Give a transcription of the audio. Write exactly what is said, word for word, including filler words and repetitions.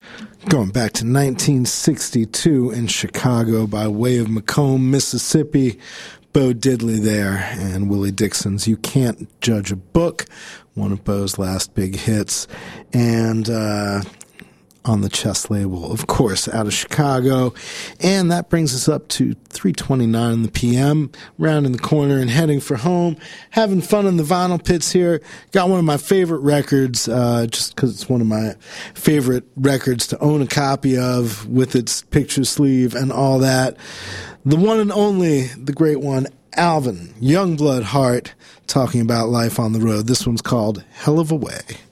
Going back to nineteen sixty-two in Chicago by way of Macomb, Mississippi. Bo Diddley there and Willie Dixon's You Can't Judge a Book, one of Bo's last big hits. And uh, on the Chess label, of course, out of Chicago. And that brings us up to three twenty-nine in the P M, rounding the corner and heading for home, having fun in the vinyl pits here. Got one of my favorite records, uh, just because it's one of my favorite records to own a copy of with its picture sleeve and all that. The one and only, the great one, Alvin, Youngblood Hart, talking about life on the road. This one's called Hell of a Way.